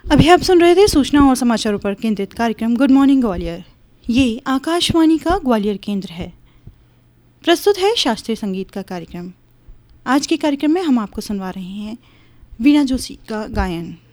अभी आप सुन रहे थे सूचना और समाचारों पर केंद्रित कार्यक्रम गुड मॉर्निंग ग्वालियर। ये आकाशवाणी का ग्वालियर केंद्र है। प्रस्तुत है शास्त्रीय संगीत का कार्यक्रम। आज के कार्यक्रम में हम आपको सुनवा रहे हैं वीणा जोशी का गायन।